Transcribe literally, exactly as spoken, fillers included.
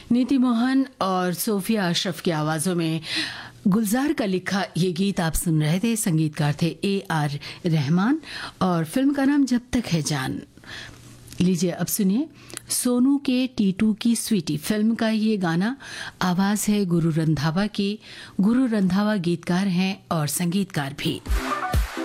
नीति मोहन और सोफिया अशरफ की आवाज़ों में गुलजार का लिखा ये गीत आप सुन रहे थे। संगीतकार थे ए आर रहमान और फिल्म का नाम जब तक है जान। लीजिए अब सुनिए सोनू के टीटू की स्वीटी फिल्म का ये गाना। आवाज़ है गुरु रंधावा की। गुरु रंधावा गीतकार हैं और संगीतकार भी।